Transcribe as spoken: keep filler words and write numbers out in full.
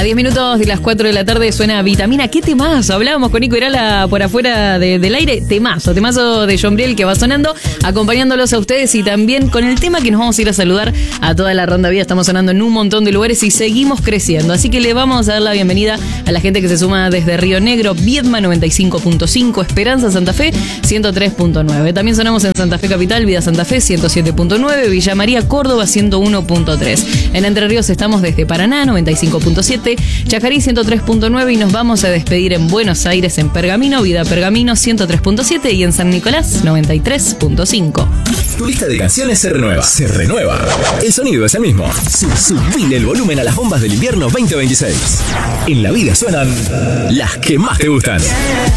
A diez minutos de las cuatro de la tarde suena Vitamina. ¿Qué temazo? Hablábamos con Nico Irala por afuera de, del aire. Temazo, temazo de Jombriel que va sonando, acompañándolos a ustedes y también con el tema que nos vamos a ir a saludar a toda la Ronda Vida. Estamos sonando en un montón de lugares y seguimos creciendo. Así que le vamos a dar la bienvenida a la gente que se suma desde Río Negro, Viedma noventa y cinco punto cinco, Esperanza Santa Fe ciento tres punto nueve. También sonamos en Santa Fe Capital, Vida Santa Fe ciento siete punto nueve, Villa María, Córdoba ciento uno punto tres. En Entre Ríos estamos desde Paraná noventa y cinco punto siete, Chajarí ciento tres punto nueve y nos vamos a despedir en Buenos Aires en Pergamino, Vida Pergamino ciento tres punto siete y en San Nicolás noventa y tres punto cinco. Tu lista de canciones se renueva. Se renueva. El sonido es el mismo. Subile el volumen a las bombas del invierno veinte veintiséis. En la vida suenan las que más te gustan.